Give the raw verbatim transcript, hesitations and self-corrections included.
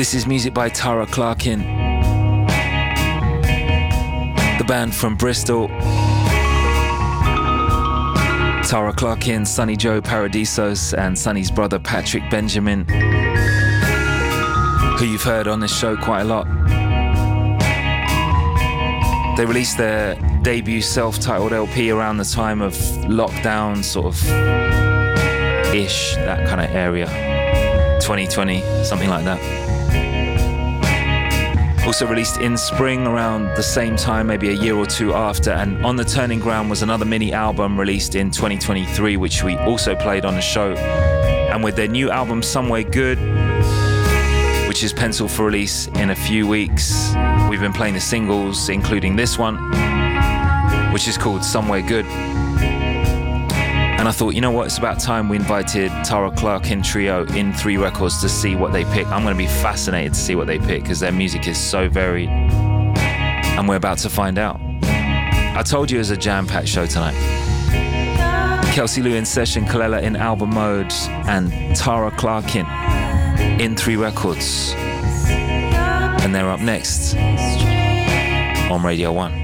This is music by Tara Clarkin, the band from Bristol. Tara Clarkin, Sonny Joe Paradisos, and Sonny's brother Patrick Benjamin, who you've heard on this show quite a lot. They released their debut self-titled L P around the time of lockdown, sort of ish, that kind of area. twenty twenty, something like that. Also released in spring around the same time, maybe a year or two after, and On the Turning Ground was another mini album released in twenty twenty-three, which we also played on the show. And with their new album Somewhere Good, which is penciled for release in a few weeks, we've been playing the singles, including this one, which is called Somewhere Good. And I thought, you know what, it's about time we invited Tara Clarkin Trio in Three Records to see what they pick. I'm going to be fascinated to see what they pick because their music is so varied. And we're about to find out. I told you it was a jam-packed show tonight. Kelsey Lou in session, Kalela in album mode, and Tara Clarkin in Three Records. And they're up next on Radio one.